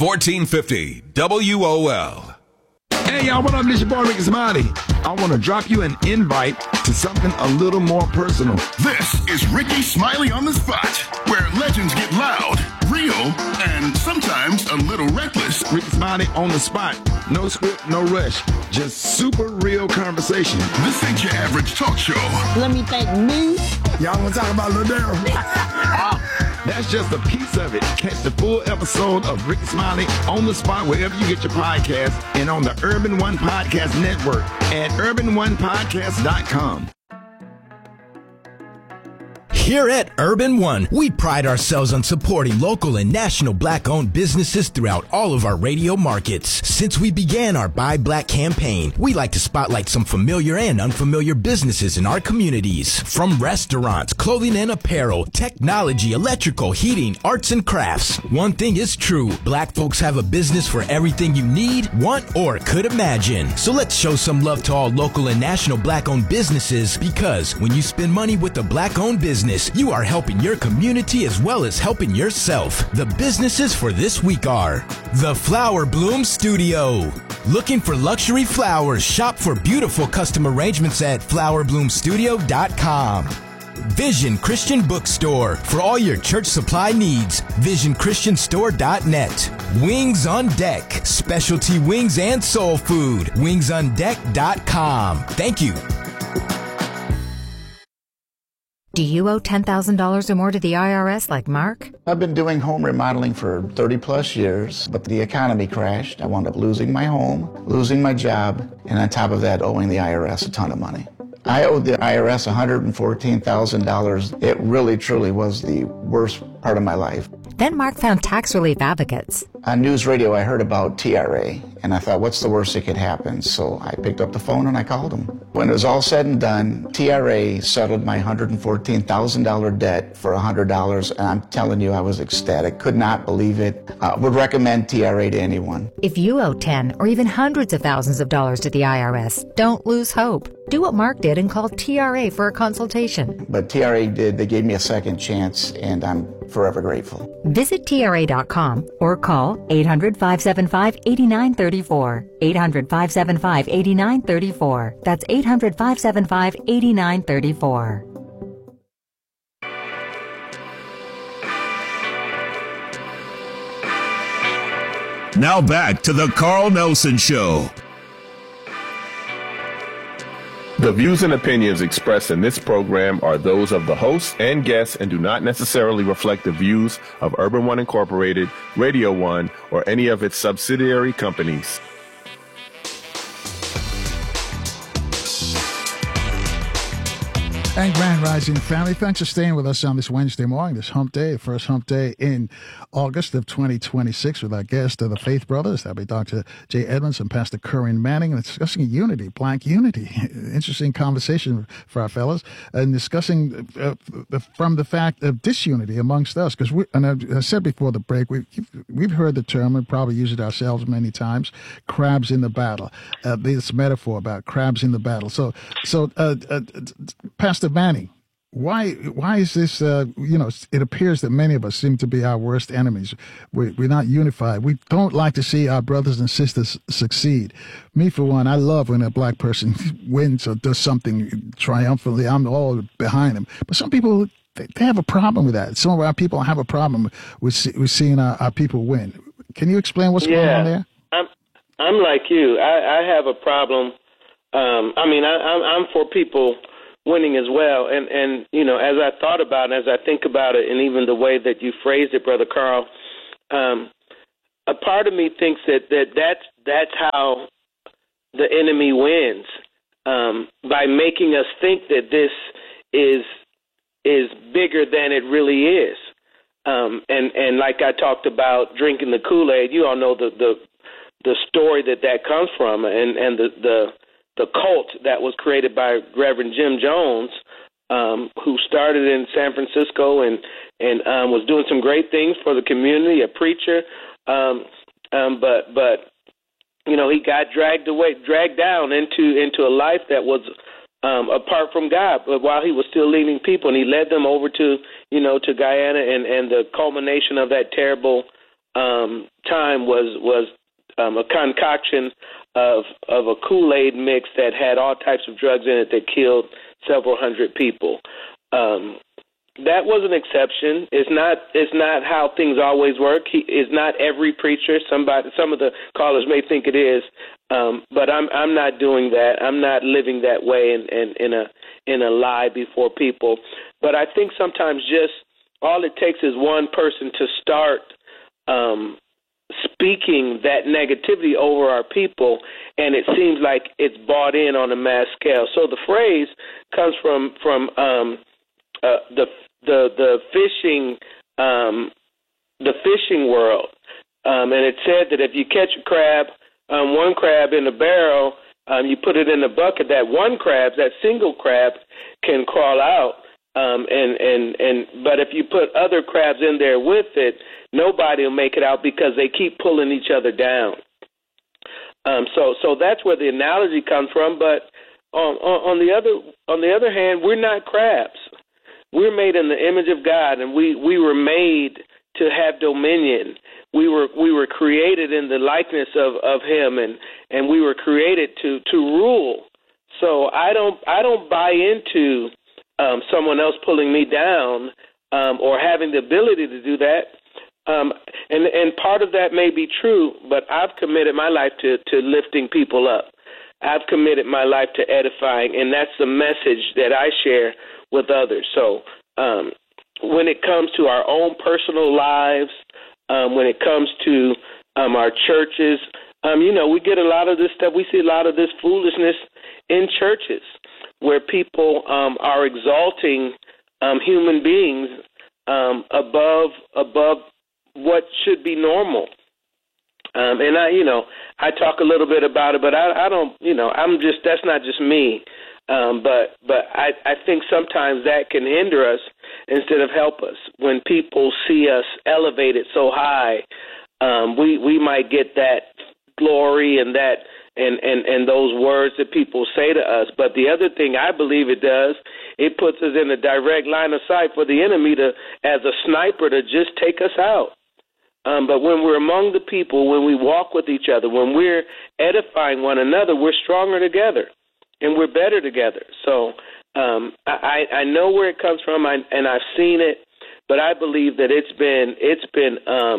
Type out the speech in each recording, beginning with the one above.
1450 WOL. Hey, y'all, what up? This your boy, Ricky Smiley. I want to drop you an invite to something a little more personal. This is Ricky Smiley on the Spot, where legends get loud, real, and sometimes a little reckless. Ricky Smiley on the spot. No script, no rush. Just super real conversation. This ain't your average talk show. Let me thank me. Y'all want to talk about Lil Daryl? That's just a piece of it. Catch the full episode of Ricky Smiley on the spot wherever you get your podcast and on the Urban One Podcast Network at urbanonepodcast.com. Here at Urban One, we pride ourselves on supporting local and national Black-owned businesses throughout all of our radio markets. Since we began our Buy Black campaign, we like to spotlight some familiar and unfamiliar businesses in our communities. From restaurants, clothing and apparel, technology, electrical, heating, arts and crafts. One thing is true, Black folks have a business for everything you need, want, or could imagine. So let's show some love to all local and national Black-owned businesses, because when you spend money with a Black-owned business, you are helping your community as well as helping yourself. The businesses for this week are The Flower Bloom Studio. Looking for luxury flowers? Shop for beautiful custom arrangements at flowerbloomstudio.com. Vision Christian Bookstore. For all your church supply needs, visionchristianstore.net. Wings on Deck. Specialty wings and soul food. wingsondeck.com. Thank you. Do you owe $10,000 or more to the IRS like Mark? I've been doing home remodeling for 30 plus years, but the economy crashed. I wound up losing my home, losing my job, and on top of that, owing the IRS a ton of money. I owed the IRS $114,000. It really, truly was the worst part of my life. Then Mark found tax relief advocates. On news radio, I heard about TRA, and I thought, what's the worst that could happen? So I picked up the phone and I called them. When it was all said and done, TRA settled my $114,000 debt for $100, and I'm telling you, I was ecstatic. Could not believe it. Would recommend TRA to anyone. If you owe 10 or even hundreds of thousands of dollars to the IRS, don't lose hope. Do what Mark did and call TRA for a consultation. But TRA did. They gave me a second chance, and I'm forever grateful. Visit TRA.com or call 800-575-8934. 800-575-8934. That's 800-575-8934. Now back to the Carl Nelson Show. The views and opinions expressed in this program are those of the host and guests and do not necessarily reflect the views of Urban One Incorporated, Radio One, or any of its subsidiary companies. And Grand Rising family, thanks for staying with us on this Wednesday morning, this hump day, first hump day in August of 2026 with our guest, the Faith Brothers. That'll be Dr. Jay Edmonds and Pastor Corinne Manning, and discussing unity, Black unity. Interesting conversation for our fellas, and discussing from the fact of disunity amongst us. Because and I said before the break, we've heard the term, and probably used it ourselves many times, crabs in the battle. This metaphor about crabs in the battle. So Pastor Manning, why is this, it appears that many of us seem to be our worst enemies. We're not unified. We don't like to see our brothers and sisters succeed. Me, for one, I love when a black person wins or does something triumphantly. I'm all behind them. But some people, they have a problem with that. Some of our people have a problem with seeing our people win. Can you explain what's going on there? I'm like you. I have a problem. I'm for people winning as well. And as I thought about it, as I think about it, and even the way that you phrased it, Brother Carl, a part of me thinks that's how the enemy wins, by making us think that this is bigger than it really is. And like I talked about drinking the Kool-Aid, you all know the story that comes from, and the cult that was created by Reverend Jim Jones, who started in San Francisco and was doing some great things for the community, a preacher. But he got dragged down into a life that was apart from God. But while he was still leading people, and he led them over to Guyana, and the culmination of that terrible time was a concoction of a Kool-Aid mix that had all types of drugs in it that killed several hundred people. That was an exception. It's not how things always work. It's not every preacher. Some of the callers may think it is, but I'm not doing that. I'm not living that way in a lie before people. But I think sometimes just all it takes is one person to start speaking that negativity over our people, and it seems like it's bought in on a mass scale. So the phrase comes from the fishing world, and it said that if you catch a crab, one crab in a barrel, you put it in a bucket. That one crab, that single crab, can crawl out. But if you put other crabs in there with it, nobody will make it out because they keep pulling each other down. So that's where the analogy comes from. But on the other hand, we're not crabs. We're made in the image of God, and we were made to have dominion. We were created in the likeness of Him, and we were created to rule. So I don't buy into someone else pulling me down or having the ability to do that. And part of that may be true, but I've committed my life to lifting people up. I've committed my life to edifying, and that's the message that I share with others. So when it comes to our own personal lives, when it comes to our churches, we get a lot of this stuff. We see a lot of this foolishness in churches where people are exalting human beings above what should be normal. And I talk a little bit about it, but I don't, that's not just me. But I think sometimes that can hinder us instead of help us. When people see us elevated so high, we might get that glory and that and those words that people say to us. But the other thing I believe it does, it puts us in a direct line of sight for the enemy to, as a sniper, to just take us out. But when we're among the people, when we walk with each other, when we're edifying one another, we're stronger together and we're better together. So I know where it comes from, and I've seen it, but I believe that it's been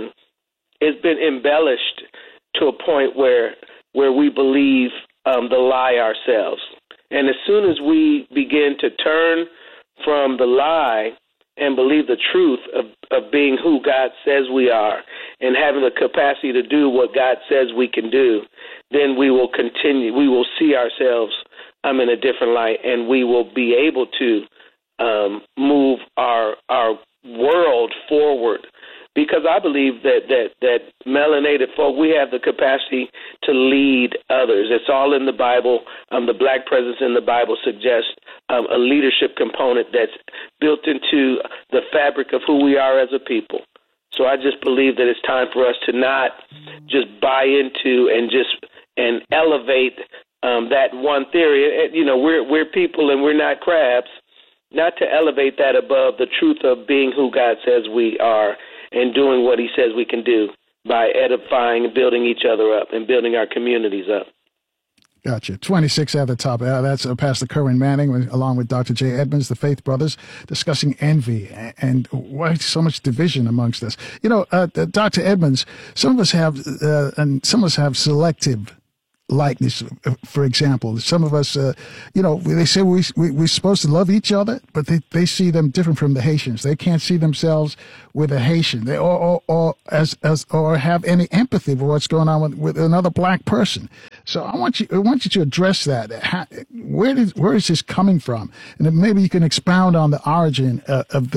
embellished to a point where we believe the lie ourselves. And as soon as we begin to turn from the lie and believe the truth of being who God says we are and having the capacity to do what God says we can do, then we will continue. We will see ourselves in a different light, and we will be able to move our world forward. Because I believe that melanated folk, we have the capacity to lead others. It's all in the Bible. The black presence in the Bible suggests a leadership component that's built into the fabric of who we are as a people. So I just believe that it's time for us to not just buy into and elevate that one theory. We're people and we're not crabs. Not to elevate that above the truth of being who God says we are and doing what He says we can do by edifying and building each other up and building our communities up. Gotcha. 26 at the top. That's Pastor Kerwin Manning, along with Dr. Jay Edmonds, the Faith Brothers, discussing envy and why so much division amongst us. Dr. Edmonds, some of us have selective likeness. For example, some of us, they say we're supposed to love each other, but they see them different from the Haitians. They can't see themselves with a Haitian, they or have any empathy for what's going on with another black person. So I want you to address that. Where is this coming from? And then maybe you can expound on the origin of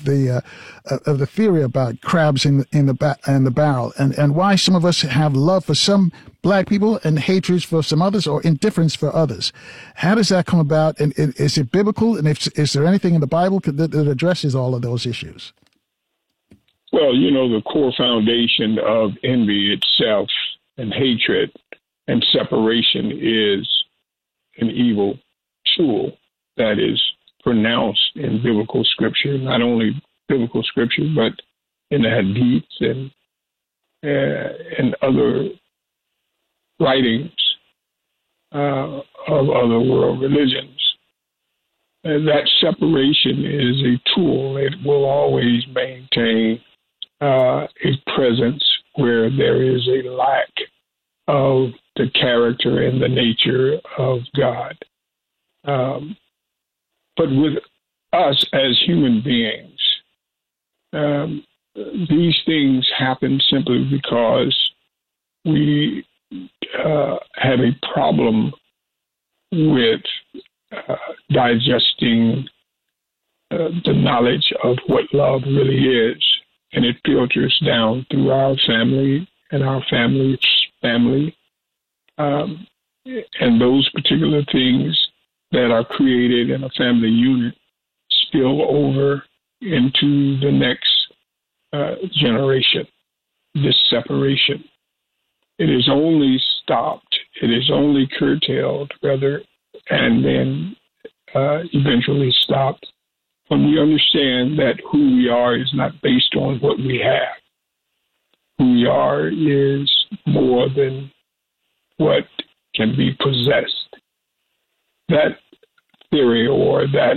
the theory about crabs in the barrel, and why some of us have love for some black people and hatred for some others, or indifference for others. How does that come about? And is it biblical? And is there anything in the Bible that addresses all of those issues? Well, the core foundation of envy itself and hatred and separation is an evil tool that is pronounced in biblical scripture, not only biblical scripture, but in the hadiths and and other writings of other world religions. And that separation is a tool. It will always maintain a presence where there is a lack of the character and the nature of God. But with us as human beings, these things happen simply because we have a problem with digesting the knowledge of what love really is, and it filters down through our family and our family's family, and those particular things that are created in a family unit spill over into the next generation. This separation, it is only stopped, it is only curtailed, rather, and then eventually stopped when we understand that who we are is not based on what we have. Who we are is more than what can be possessed. That theory, or that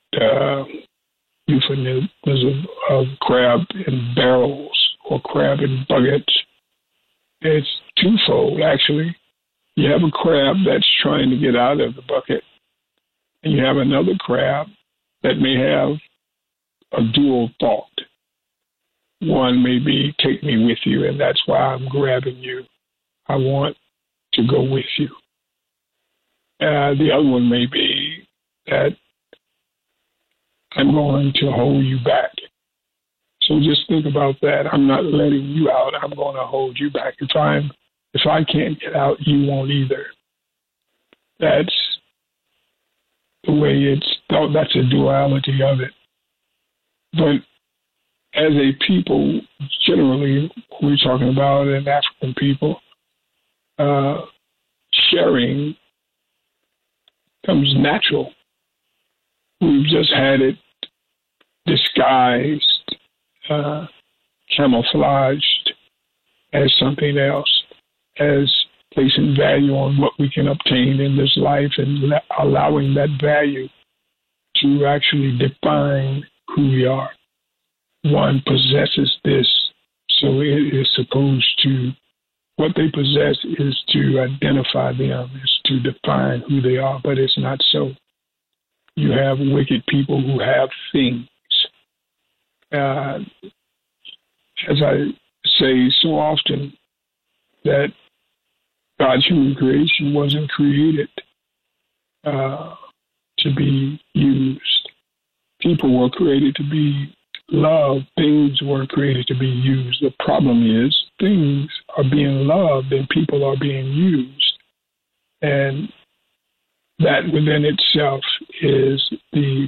euphemism of crab in barrels or crab in buckets, it's twofold, actually. You have a crab that's trying to get out of the bucket, and you have another crab that may have a dual thought. One may be, take me with you, and that's why I'm grabbing you. I want to go with you. The other one may be that I'm going to hold you back. So just think about that. I'm not letting you out. I'm going to hold you back. If I can't get out, you won't either. That's the way that's a duality of it. But as a people, generally, we're talking about an African people, sharing comes natural. We've just had it disguised, camouflaged as something else, as placing value on what we can obtain in this life and allowing that value to actually define who we are. One possesses this, so it is supposed to, what they possess is to identify them, is to define who they are, but it's not so. You have wicked people who have things. As I say so often, that God's human creation wasn't created to be used. People were created to be loved. Things were created to be used. The problem is things are being loved and people are being used. And that within itself is the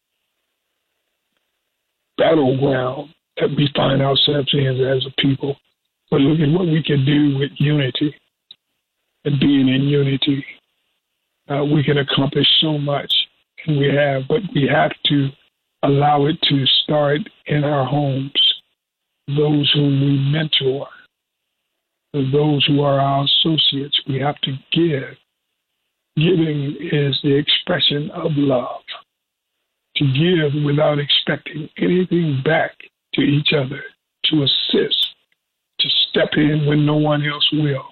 battleground that we find ourselves in as a people. But look at what we can do with unity. And being in unity, we can accomplish so much, and we have, but we have to allow it to start in our homes. Those whom we mentor, those who are our associates, we have to give. Giving is the expression of love. To give without expecting anything back to each other, to assist, to step in when no one else will,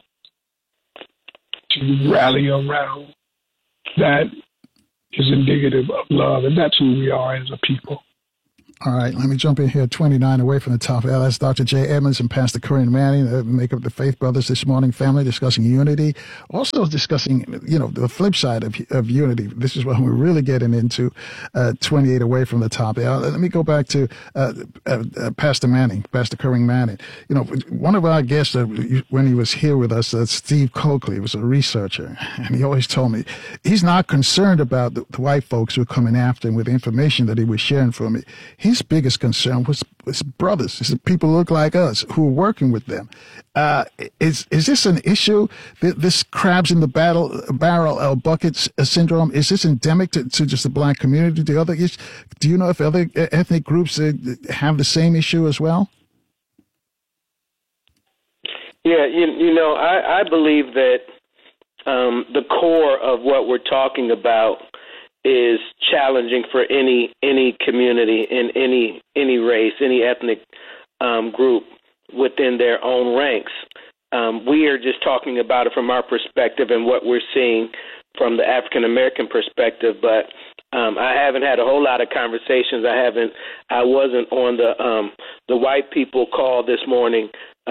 to rally around. That is indicative of love, and that's who we are as a people. All right, let me jump in here. 29 away from the top. That's Dr. Jay Edmonds and Pastor Corinne Manning, make up the Faith Brothers this morning, family, discussing unity. Also discussing, the flip side of unity. This is what we're really getting into, 28 away from the top. Let me go back to Pastor Manning, Pastor Corinne Manning. One of our guests, when he was here with us, Steve Coakley, was a researcher, and he always told me he's not concerned about the white folks who are coming after him with information that he was sharing for me. His biggest concern was his brothers, his people who look like us, who are working with them. Is this an issue? This crabs in the barrel buckets syndrome, is this endemic to just the black community? Do you know if other ethnic groups have the same issue as well? Yeah, I believe that the core of what we're talking about is challenging for any community in any race, any ethnic group within their own ranks. We are just talking about it from our perspective and what we're seeing from the African American perspective, but I haven't had a whole lot of conversations. I wasn't on the white people call this morning,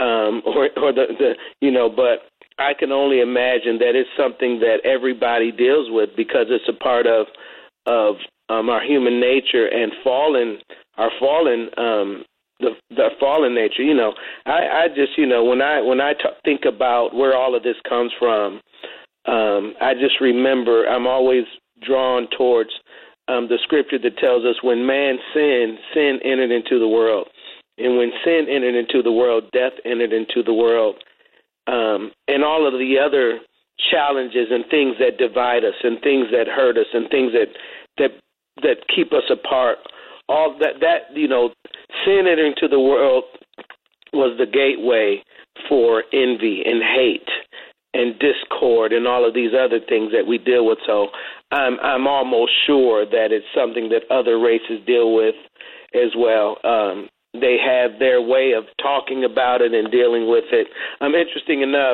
but I can only imagine that it's something that everybody deals with because it's a part of our human nature and our fallen nature. I just when I think about where all of this comes from, I just remember I'm always drawn towards the scripture that tells us when man sinned, sin entered into the world. And when sin entered into the world, death entered into the world. And all of the other challenges and things that divide us and things that hurt us and things that keep us apart, all that sin entering into the world was the gateway for envy and hate and discord and all of these other things that we deal with. So I'm almost sure that it's something that other races deal with as well. They have their way of talking about it and dealing with it. Interesting enough,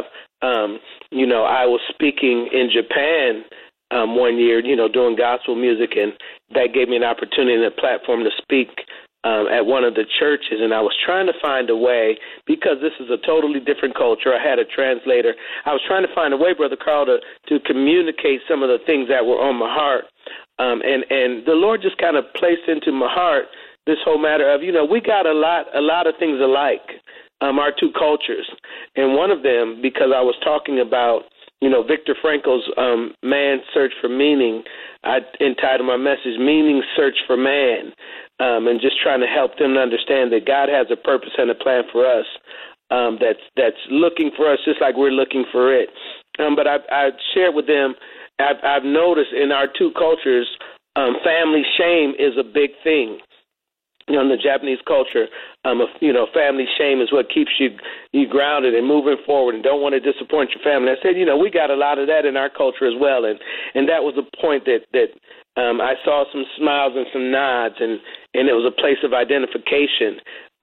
I was speaking in Japan one year, doing gospel music, and that gave me an opportunity and a platform to speak at one of the churches, and I was trying to find a way, because this is a totally different culture. I had a translator. I was trying to find a way, Brother Carl, to communicate some of the things that were on my heart, and the Lord just kind of placed into my heart this whole matter of, we got a lot of things alike, our two cultures, and one of them, because I was talking about, Viktor Frankl's Man's Search for Meaning, I entitled my message, Meaning Search for Man, and just trying to help them to understand that God has a purpose and a plan for us that's looking for us just like we're looking for it. But I shared with them, I've noticed in our two cultures, family shame is a big thing. In the Japanese culture, family shame is what keeps you grounded and moving forward and don't want to disappoint your family. I said, we got a lot of that in our culture as well, and that was the point that I saw some smiles and some nods, and it was a place of identification.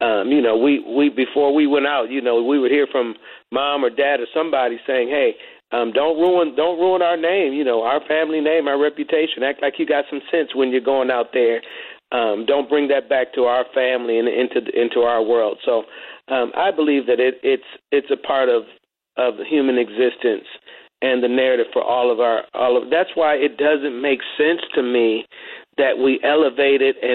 We before we went out, we would hear from mom or dad or somebody saying, hey, don't ruin our name, our family name, our reputation. Act like you got some sense when you're going out there. Don't bring that back to our family and into our world. So I believe that it's a part of human existence and the narrative for all of. That's why it doesn't make sense to me that we elevate it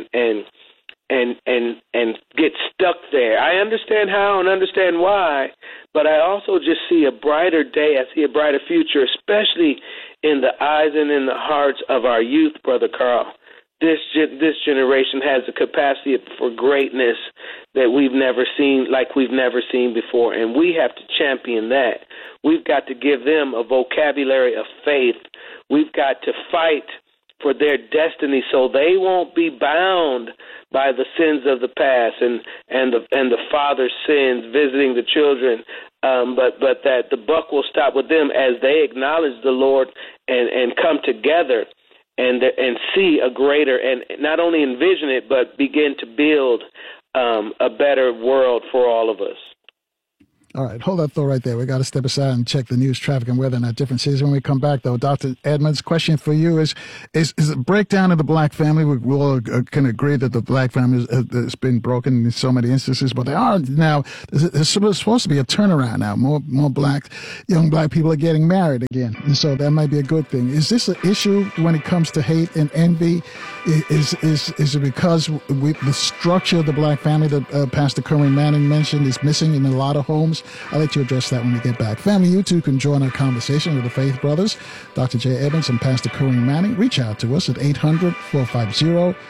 and get stuck there. I understand how and understand why, but I also just see a brighter day. I see a brighter future, especially in the eyes and in the hearts of our youth, Brother Carl. This generation has a capacity for greatness that we've never seen before, and we have to champion that. We've got to give them a vocabulary of faith. We've got to fight for their destiny so they won't be bound by the sins of the past and the father's sins visiting the children, but that the buck will stop with them as they acknowledge the Lord and come together and see a greater, and not only envision it, but begin to build a better world for all of us. All right, hold that thought right there. We got to step aside and check the news, traffic, and weather in our different cities. When we come back, though, Dr. Edmonds, question for you is a breakdown of the black family. We all can agree that the black family has been broken in so many instances, but there are now, there's supposed to be a turnaround now. More young black people are getting married again, and so that might be a good thing. Is this an issue when it comes to hate and envy? Is it because the structure of the black family that Pastor Kerwin Manning mentioned is missing in a lot of homes? I'll let you address that when we get back. Family, you too can join our conversation with the Faith Brothers, Dr. Jay Edmonds and Pastor Kerwin Manning. Reach out to us at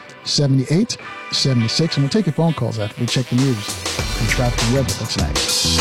800-450-7876, and we'll take your phone calls after we check the news and traffic and weather. That's next.